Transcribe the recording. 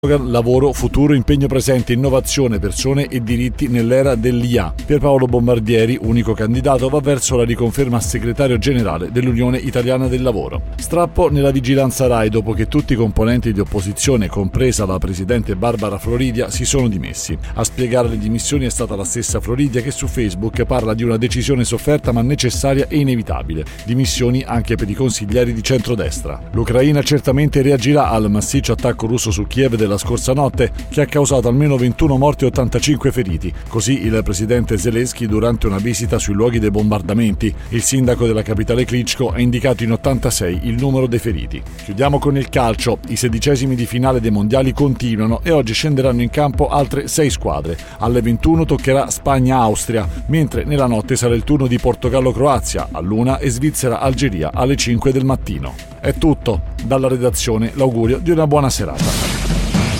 Lavoro, futuro, impegno presente, innovazione, persone e diritti nell'era dell'IA. Pierpaolo Bombardieri, unico candidato, va verso la riconferma a segretario generale dell'Unione Italiana del Lavoro. Strappo nella vigilanza Rai dopo che tutti i componenti di opposizione, compresa la presidente Barbara Floridia, si sono dimessi. A spiegare le dimissioni è stata la stessa Floridia che su Facebook parla di una decisione sofferta ma necessaria e inevitabile. Dimissioni anche per i consiglieri di centrodestra. L'Ucraina certamente reagirà al massiccio attacco russo su Kiev della scorsa notte, che ha causato almeno 21 morti e 85 feriti. Così il presidente Zelensky durante una visita sui luoghi dei bombardamenti. Il sindaco della capitale Klitschko ha indicato in 86 il numero dei feriti. Chiudiamo con il calcio. I 16esimi di finale dei mondiali continuano e oggi scenderanno in campo altre 6 squadre. Alle 21 toccherà Spagna-Austria, mentre nella notte sarà il turno di Portogallo-Croazia all'1 e Svizzera-Algeria alle 5 del mattino. È tutto. Dalla redazione l'augurio di una buona serata.